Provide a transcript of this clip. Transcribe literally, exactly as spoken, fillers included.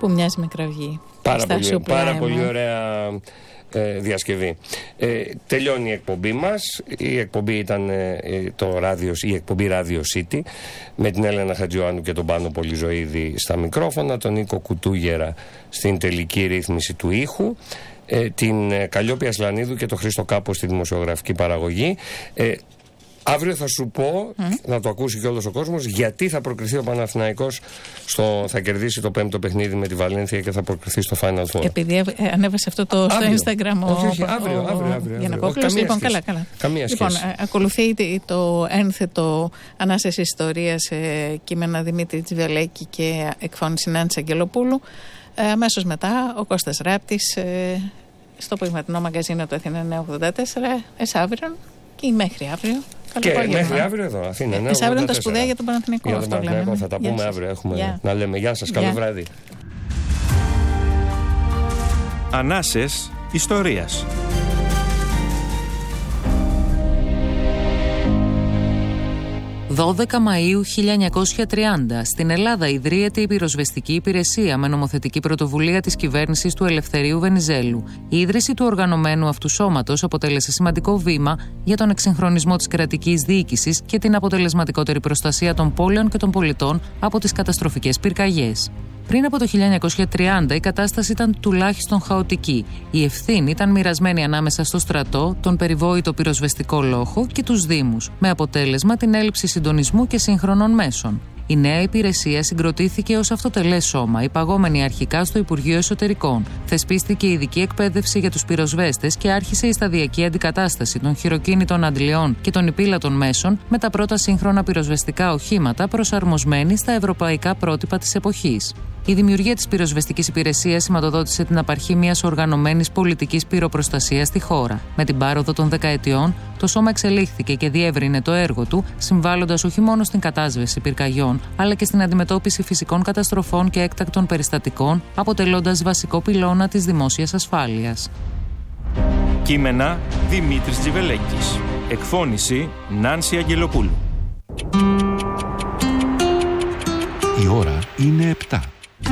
που μοιάζει με κραυγή. Πάρα, πολύ, πάρα πολύ ωραία ε, διασκευή. Ε, τελειώνει η εκπομπή μας. Η εκπομπή ήταν ε, το ράδιο, η εκπομπή Radio City με την Έλενα Χατζιωάννου και τον Πάνο Πολυζωίδη στα μικρόφωνα, τον Νίκο Κουτούγερα στην τελική ρύθμιση του ήχου, ε, την ε, Καλλιόπη Ασλανίδου και τον Χρήστο Κάπο στη δημοσιογραφική παραγωγή. Ε, Αύριο θα σου πω, mm. να το ακούσει και όλος ο κόσμος, γιατί θα προκριθεί ο Παναθηναϊκός, στο, θα κερδίσει το πέμπτο παιχνίδι με τη Βαλένθια και θα προκριθεί στο Final Four. Επειδή ε, ανέβασε αυτό το, στο Instagram. Όχι, όχι, αύριο, ο, αύριο, αύριο. Για να πω απλώς, λοιπόν, καλά, καλά. Καμία λοιπόν, σχέση. Ε, ακολουθεί το ένθετο Ανάσες Ιστορίας, ε, κείμενα Δημήτρη Τζιβελέκη και εκφώνηση Νάνης Αγγελοπούλου. Ε, αμέσως μετά ο Κώστας Ράπτης ε, στο απογευματινό μαγκαζίνο του Αθήνα εννιακόσια ογδόντα τέσσερα, εσάβριον ή μέχρι αύριο. Και μέχρι αύριο εδώ, Αθήνα. Ναι, εσάβριον τα σπουδαία για τον Παναθηναϊκό. Για τον Παναθηναϊκό θα τα πούμε σας. Αύριο. Έχουμε να λέμε γεια σας, καλό βράδυ. Ανάσες Ιστορίας. δώδεκα Μαΐου χίλια εννιακόσια τριάντα, στην Ελλάδα ιδρύεται η Πυροσβεστική Υπηρεσία με νομοθετική πρωτοβουλία της κυβέρνησης του Ελευθερίου Βενιζέλου. Η ίδρυση του οργανωμένου αυτού σώματος αποτέλεσε σημαντικό βήμα για τον εξυγχρονισμό της κρατικής διοίκησης και την αποτελεσματικότερη προστασία των πόλεων και των πολιτών από τις καταστροφικές πυρκαγιές. Πριν από το χίλια εννιακόσια τριάντα η κατάσταση ήταν τουλάχιστον χαοτική. Η ευθύνη ήταν μοιρασμένη ανάμεσα στο στρατό, τον περιβόητο πυροσβεστικό λόχο και τους δήμους, με αποτέλεσμα την έλλειψη συντονισμού και σύγχρονων μέσων. Η νέα υπηρεσία συγκροτήθηκε ως αυτοτελές σώμα, υπαγόμενη αρχικά στο Υπουργείο Εσωτερικών. Θεσπίστηκε ειδική εκπαίδευση για τους πυροσβέστες και άρχισε η σταδιακή αντικατάσταση των χειροκίνητων αντλιών και των υπήλατων μέσων με τα πρώτα σύγχρονα πυροσβεστικά οχήματα προσαρμοσμένη στα ευρωπαϊκά πρότυπα της εποχής. Η δημιουργία της πυροσβεστικής υπηρεσίας σηματοδότησε την απαρχή μιας οργανωμένης πολιτικής πυροπροστασίας στη χώρα. Με την πάροδο των δεκαετιών, το σώμα εξελίχθηκε και διεύρυνε το έργο του, συμβάλλοντας όχι μόνο στην κατάσβεση πυρκαγιών, αλλά και στην αντιμετώπιση φυσικών καταστροφών και έκτακτων περιστατικών, αποτελώντας βασικό πυλώνα της δημόσιας ασφάλειας. Κείμενα Δημήτρης Τζιβελέκης. Εκφώνηση Νάνση Αγγελοπούλου. Η ώρα είναι επτά.